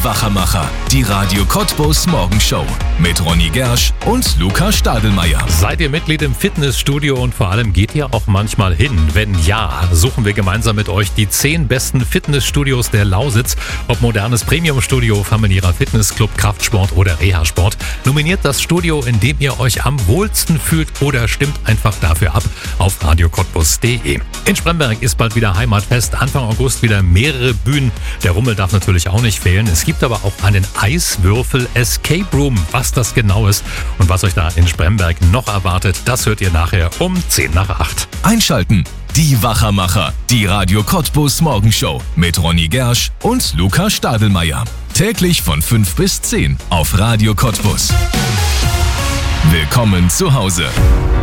Die Wachermacher, die Radio Cottbus Morgenshow mit Ronny Gersch und Luca Stadelmeier. Seid ihr Mitglied im Fitnessstudio und vor allem geht ihr auch manchmal hin? Wenn ja, suchen wir gemeinsam mit euch die 10 besten Fitnessstudios der Lausitz. Ob modernes Premiumstudio, familiärer Fitnessclub, Kraftsport oder Reha-Sport. Nominiert das Studio, in dem ihr euch am wohlsten fühlt oder stimmt einfach dafür ab auf radiocottbus.de. In Spremberg ist bald wieder Heimatfest. Anfang August wieder mehrere Bühnen. Der Rummel darf natürlich auch nicht fehlen. Es gibt aber auch einen Eiswürfel-Escape Room. Was das genau ist und was euch da in Spremberg noch erwartet, das hört ihr nachher um 10 nach 8. Einschalten. Die Wachermacher, die Radio Cottbus Morgenshow mit Ronny Gersch und Luca Stadelmeier. Täglich von 5 bis 10 auf Radio Cottbus. Willkommen zu Hause.